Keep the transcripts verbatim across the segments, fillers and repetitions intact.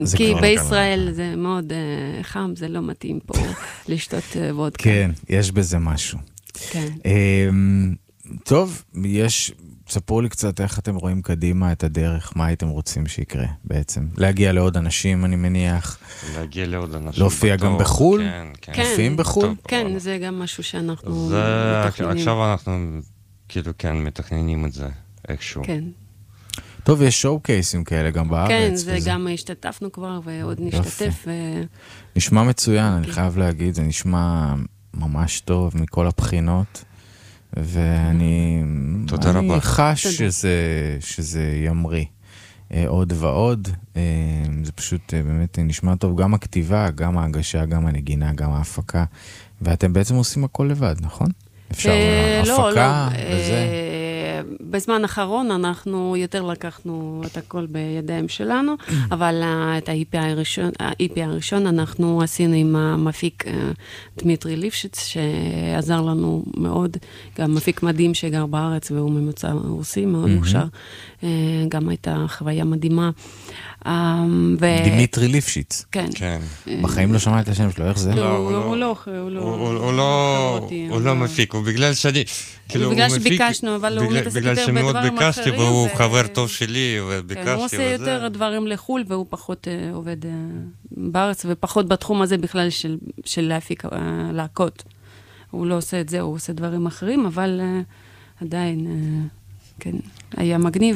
כי בישראל זה מאוד חם, זה לא מתאים פה לשתות וודקה. כן, יש בזה משהו. כן. טוב, יש, ספרו לי קצת איך אתם רואים קדימה את הדרך, מה הייתם רוצים שיקרה בעצם? להגיע לעוד אנשים, אני מניח. להגיע לעוד אנשים. להופיע גם בחול? כן, כן. מופיעים בחול? כן, זה גם משהו שאנחנו מתכננים. עכשיו אנחנו, כאילו, כן, מתכננים את זה איכשהו. כן. טוב, יש שואו-קייסים כאלה גם בארץ. כן, זה גם השתתפנו כבר ועוד נשתתף. נשמע מצוין, אני חייב להגיד, זה נשמע ממש טוב מכל הבחינות. ואני אני חש שזה, שזה ימריא עוד ועוד. זה פשוט באמת נשמע טוב, גם הכתיבה, גם ההגשה, גם הנגינה, גם ההפקה. ואתם בעצם עושים הכל לבד, נכון? אפשר הפקה וזה. בזמן האחרון אנחנו יותר לקחנו את הכל בידיים שלנו, אבל את ה-אי פי הראשון, ה-אי פי הראשון אנחנו עשינו עם המפיק דמיטרי ליפשיץ, שעזר לנו מאוד, גם מפיק מדהים שגר בארץ, והוא ממוצע רוסי, מאוד מוכשר. גם הייתה חוויה מדהימה. דמיטרי ליפשיץ. כן. בחיים לא שמע את השם שלו, איך זה? הוא לא, הוא לא מפיק, הוא בגלל שאני... בגלל שביקשנו, אבל הוא מתעסק יותר בדברים אחרים. בגלל שמאוד ביקשתי, והוא חבר טוב שלי, וביקשתי וזה. הוא עושה יותר דברים לחול, והוא פחות עובד בארץ, ופחות בתחום הזה בכלל של להפיק להקות. הוא לא עושה את זה, הוא עושה דברים אחרים, אבל עדיין, כן, היה מגניב,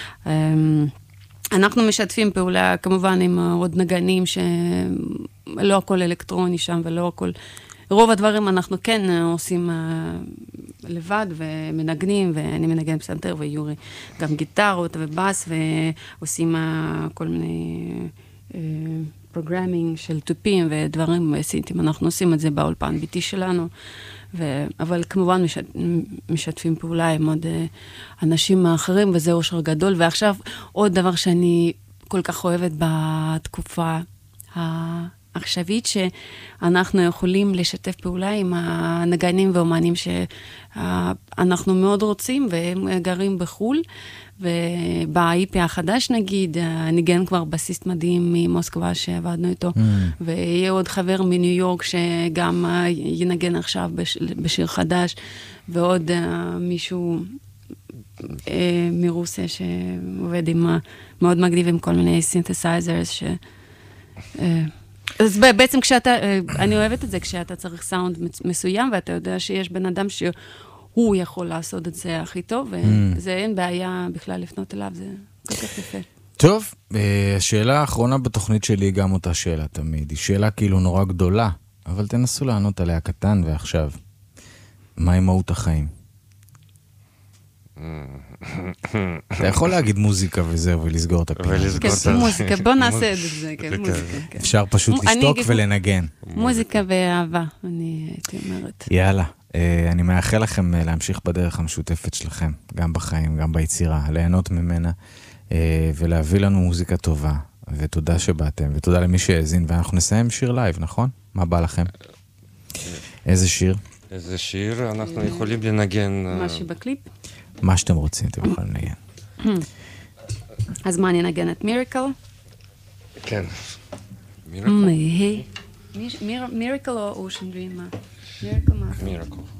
אנחנו משתפים פעולה, כמובן, עם עוד נגנים, שלא הכל אלקטרוני שם, ולא הכל... רוב הדברים אנחנו כן עושים לבד, ומנגנים, ואני מנגן פסנתר, ויורי גם גיטרות ובאס, ועושים כל מיני פרוגרמינג של טופים ודברים סינטים. אנחנו עושים את זה באולפן ביתי שלנו, ו... אבל כמובן משת... משתפים פעולה עם עוד אנשים אחרים, וזה אושר גדול. ועכשיו עוד דבר שאני כל כך אוהבת בתקופה העכשווית, שאנחנו יכולים לשתף פעולה עם הנגנים ואומנים שאנחנו מאוד רוצים, והם גרים בחול, וב-אי פי החדש נגיד, ניגן כבר בסיסט מדהים ממוסקבה שעבדנו איתו, mm. ויהיה עוד חבר מניו יורק שגם ינגן עכשיו בש... בשיר חדש, ועוד uh, מישהו uh, מרוסיה שעובד עם uh, מאוד מגניב עם כל מיני סינתסייזרס ש... Uh, אז בעצם כשאתה, uh, אני אוהבת את זה, כשאתה צריך סאונד מסוים, ואתה יודע שיש בן אדם ש... הוא יכול לעשות את זה הכי טוב, וזה אין בעיה בכלל לפנות אליו, זה כל כך יפה. טוב, השאלה האחרונה בתוכנית שלי היא גם אותה שאלה תמיד. היא שאלה כאילו נורא גדולה, אבל תנסו לענות עליה קטן ועכשיו. מהי מהות החיים? אתה יכול להגיד מוזיקה וזהו ולסגור את הפינה. כן, מוזיקה, בוא נעשה את זה, כן, מוזיקה. אפשר פשוט לשתוק ולנגן. מוזיקה ואהבה, אני הייתי אומרת. יאללה. אני מאחל לכם להמשיך בדרך המשותפת שלכם, גם בחיים, גם ביצירה, ליהנות ממנה, ולהביא לנו מוזיקה טובה, ותודה שבאתם, ותודה למי שהאזין, ואנחנו נסיים שיר לייב, נכון? מה בא לכם? איזה שיר? איזה שיר? אנחנו יכולים לנגן... מה שבקליפ? מה שאתם רוצים, אתם יכולים לנגן. אז מה, אני נגן את מירקל? כן. מירקל? מירקל או אושן דרים? Miracle. Miracle.